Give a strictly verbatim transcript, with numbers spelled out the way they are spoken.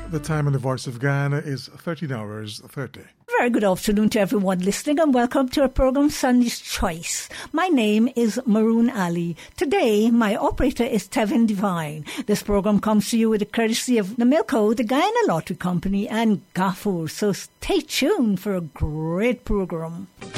The time on the Voice of Guyana is thirteen hours thirty. Very good afternoon to everyone listening and welcome to our program Sunday's Choice. My name is Maroon Ali. Today, my operator is Tevin Divine. This program comes to you with the courtesy of Namilco, the Guyana Lottery Company, and Gaffur. So stay tuned for a great program.